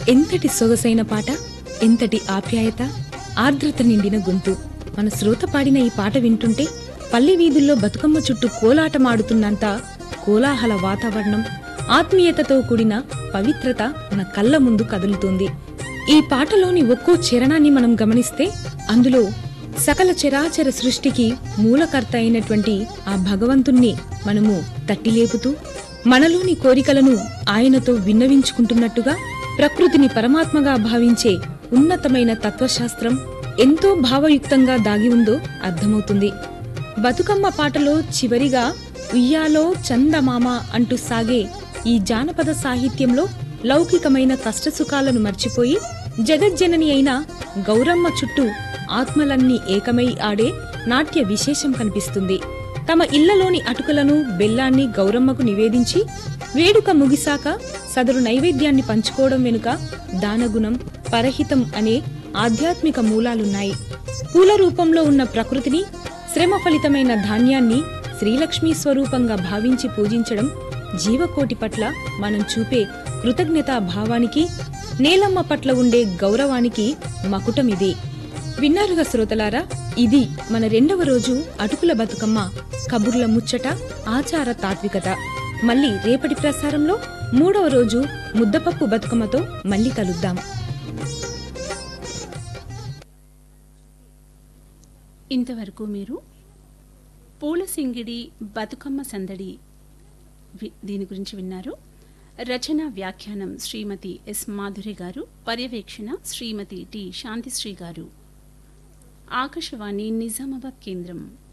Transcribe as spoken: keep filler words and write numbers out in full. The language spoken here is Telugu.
ఎంతటి సొగసైన పాట, ఎంతటి ఆప్యాయత, ఆర్ద్రత నిండిన గొంతు. మన శ్రోత పాడిన ఈ పాట వింటుంటే పల్లె వీధుల్లో బతుకమ్మ చుట్టూ కోలాటమాడుతున్నంత కోలాహల వాతావరణం, ఆత్మీయతతో కూడిన పవిత్రత మన కళ్ళ ముందు కదులుతోంది. ఈ పాటలోని ఒక్కో చరణాన్ని మనం గమనిస్తే అందులో సకల చరాచర సృష్టికి మూలకర్త అయినటువంటి ఆ భగవంతుణ్ణి మనము తట్టిలేపుతూ మనలోని కోరికలను ఆయనతో విన్నవించుకుంటున్నట్టుగా ప్రకృతిని పరమాత్మగా భావించే ఉన్నతమైన తత్వశాస్త్రం ఎంతో భావయుక్తంగా దాగి ఉందో అర్థమవుతుంది. బతుకమ్మ పాటలో చివరిగా ఉయ్యాలో చందమామ అంటూ సాగే ఈ జానపద సాహిత్యంలో లౌకికమైన కష్టసుఖాలను మర్చిపోయి జగజ్జనని అయిన గౌరమ్మ చుట్టూ ఆత్మలన్నీ ఏకమై ఆడే నాట్య విశేషం కనిపిస్తుంది. తమ ఇళ్లలోని అటుకులను బెల్లాన్ని గౌరమ్మకు నివేదించి వేడుక ముగిసాక సదరు నైవేద్యాన్ని పంచుకోవడం వెనుక దానగుణం, పరహితం అనే ఆధ్యాత్మిక మూలాలున్నాయి. పూల రూపంలో ఉన్న ప్రకృతిని, శ్రమ ఫలితమైన ధాన్యాన్ని శ్రీలక్ష్మీ స్వరూపంగా భావించి పూజించడం జీవకోటి పట్ల మనం చూపే కృతజ్ఞతా భావానికి, నేలమ్మ పట్ల ఉండే గౌరవానికి మకుటమిది. విన్నారుగా శ్రోతలారా, ఇది మన రెండవ రోజు అటుకుల బతుకమ్మ కబుర్ల ముచ్చట, ఆచార తాత్వికత. మళ్ళీ రేపటి ప్రసారంలో మూడవ రోజు ముద్దపప్పు బతుకమ్మతో మళ్ళీ కలుద్దాం. ఇంతవరకు మీరు పూలసింగిడి బతుకమ్మ సందడి దీని గురించి విన్నారు. రచన వ్యాఖ్యానం శ్రీమతి ఎస్ మాధురి గారు, పర్యవేక్షణ శ్రీమతి టి శాంతిశ్రీ గారు. ఆకాశవాణి నిజామాబాద్ కేంద్రం.